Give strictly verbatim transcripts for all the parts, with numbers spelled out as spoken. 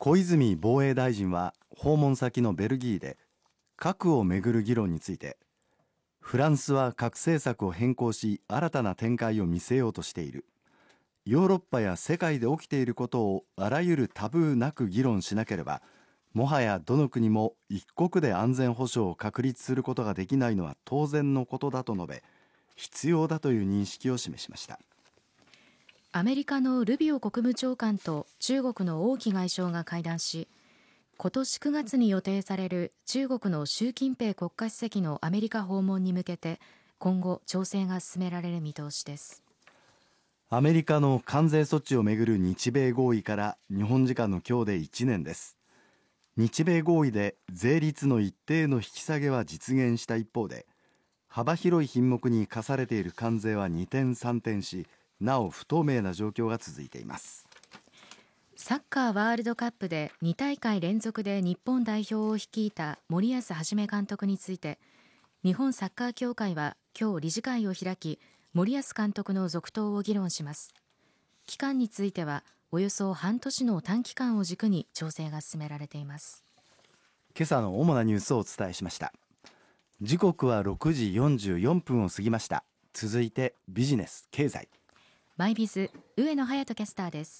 小泉防衛大臣は訪問先のベルギーで核をめぐる議論について、フランスは核政策を変更し新たな展開を見せようとしている、ヨーロッパや世界で起きていることをあらゆるタブーなく議論しなければ、もはやどの国も一国で安全保障を確立することができないのは当然のことだと述べ、必要だという認識を示しました。 アメリカのルビオ国務長官と中国の王毅外相が会談し、今年くがつに予定される中国の習近平国家主席のアメリカ訪問に向けて今後調整が進められる見通しです。 アメリカの関税措置をめぐる日米合意から日本時間の今日でいちねんです。日米合意で税率の一定の引き下げは実現した一方で、幅広い品目に課されている関税は二転三転し、なお不透明な状況が続いています。 サッカーワールドカップでに大会連続で日本代表を率いた森保一監督について、日本サッカー協会は今日理事会を開き、森保監督の続投を議論します。期間についてはおよそ半年の短期間を軸に調整が進められています。 今朝の主なニュースをお伝えしました。時刻はろくじよんじゅうよんぷんを過ぎました。続いてビジネス経済、 マイビズ上野隼人キャスターです。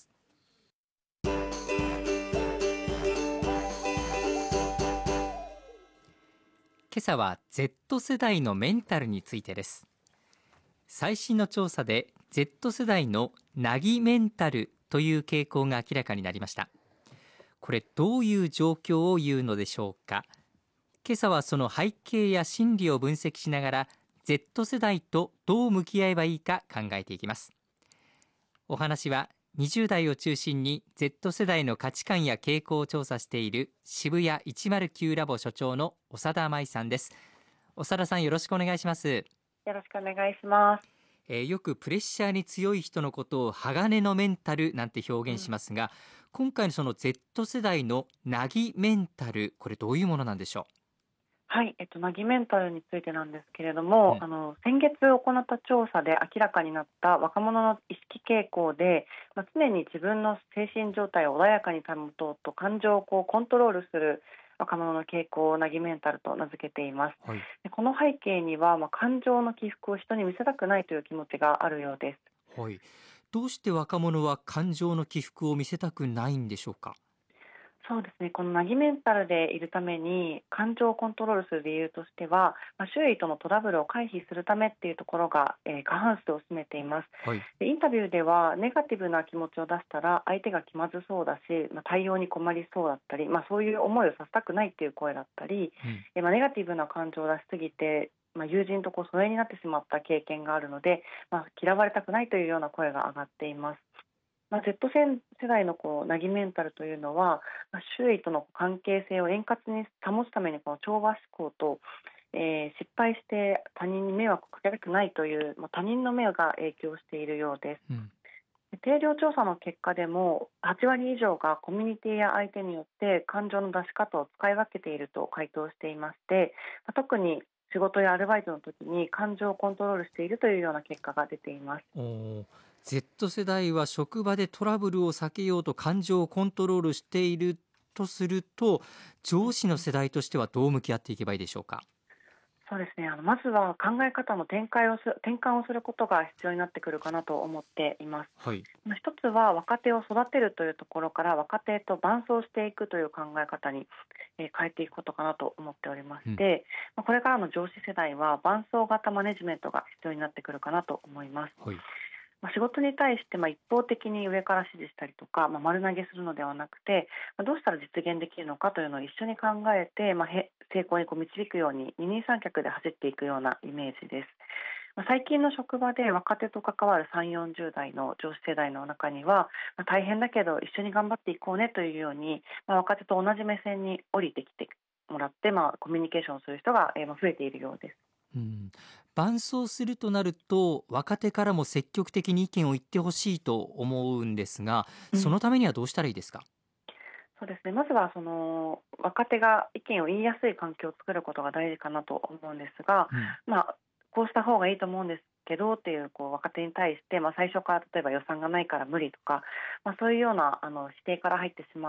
今朝は Z 世代のメンタルについてです。最新の調査で Z 世代のなぎメンタルという傾向が明らかになりました。これどういう状況を言うのでしょうか。今朝はその背景や心理を分析しながら Z 世代とどう向き合えばいいか考えていきます。お話はにじゅう代を中心に Z 世代の価値観や傾向を調査している渋谷いちまるきゅうラボ所長の長田舞さんです。長田さん、よろしくお願いします。 よろしくお願いします。 えー、よくプレッシャーに強い人のことを鋼のメンタルなんて表現しますが、うん、今回のその Z 世代のなぎメンタル、これどういうものなんでしょう。 はい、えっと、なぎメンタルについてなんですけれども、うん、あの先月行った調査で明らかになった若者の意識傾向で、まあ、常に自分の精神状態を穏やかに保とうと感情をこうコントロールする若者の傾向をなぎメンタルと名付けています。はい、でこの背景には、まあ、感情の起伏を人に見せたくないという気持ちがあるようです。 はい、どうして若者は感情の起伏を見せたくないんでしょうか。 そうですね、このなぎメンタルでいるために感情をコントロールする理由としては、まあ、周囲とのトラブルを回避するためっていうところが、えー、過半数を占めています。はい、でインタビューではネガティブな気持ちを出したら相手が気まずそうだし、まあ、対応に困りそうだったり、まあ、そういう思いをさせたくないっていう声だったり、うんえーまあ、ネガティブな感情を出しすぎてまあ、友人とこう疎遠になってしまった経験があるので、まあ、嫌われたくないというような声が上がっています。まあ、Z 世代のこうなぎメンタルというのは、まあ、周囲との関係性を円滑に保つためにこの調和思考と、えー、失敗して他人に迷惑をかけたくないという、まあ、他人の目が影響しているようです。うん、定量調査の結果でもはち割以上がコミュニティや相手によって感情の出し方を使い分けていると回答していまして、まあ、特に仕事やアルバイトの時に感情をコントロールしているというような結果が出ています。 お Z 世代は職場でトラブルを避けようと感情をコントロールしているとすると、上司の世代としてはどう向き合っていけばいいでしょうか。 そうですね、あのまずは考え方の転換をす転換をすることが必要になってくるかなと思っています。はい、一つは若手を育てるというところから若手と伴走していくという考え方に、えー、変えていくことかなと思っておりまして、うん、これからの上司世代は伴走型マネジメントが必要になってくるかなと思います。はい、まあ、仕事に対してまあ一方的に上から指示したりとか、まあ、丸投げするのではなくて、まあ、どうしたら実現できるのかというのを一緒に考えて、まあ、へ成功にこう導くように二人三脚で走っていくようなイメージです。まあ、最近の職場で若手と関わるさんじゅう、よんじゅう代の上司世代の中には、まあ、大変だけど一緒に頑張っていこうねというように、まあ、若手と同じ目線に降りてきてもらって、まあ、コミュニケーションをする人が、えー、増えているようです。 うん、伴走するとなると若手からも積極的に意見を言ってほしいと思うんですが、そのためにはどうしたらいいですか。 うん、そうですね、まずはその若手が意見を言いやすい環境を作ることが大事かなと思うんですが、うん、まあ、こうした方がいいと思うんですけどっていうこう若手に対して、まあ、最初から例えば予算がないから無理とか、まあ、そういうようなあの否定から入ってしま